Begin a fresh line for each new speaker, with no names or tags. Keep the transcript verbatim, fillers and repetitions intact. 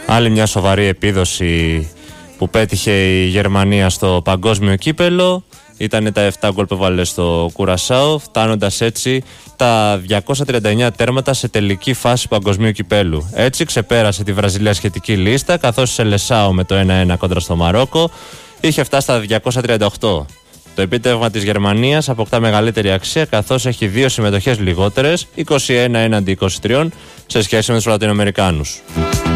Άλλη μια σοβαρή επίδοση που πέτυχε η Γερμανία στο παγκόσμιο κύπελο ήταν τα επτά γκολ που έβαλε στο Κουρασάο, φτάνοντας έτσι τα διακόσια τριάντα εννέα τέρματα σε τελική φάση παγκοσμίου κυπέλου. Έτσι ξεπέρασε τη Βραζιλία σχετική λίστα, καθώς η Σελεσάο με το ένα ένα κόντρα στο Μαρόκο είχε φτάσει στα διακόσια τριάντα οκτώ. Το επίτευγμα της Γερμανίας αποκτά μεγαλύτερη αξία, καθώς έχει δύο συμμετοχές λιγότερες, είκοσι ένα έναντι είκοσι τρία, σε σχέση με τους Λατινοαμερικάνους.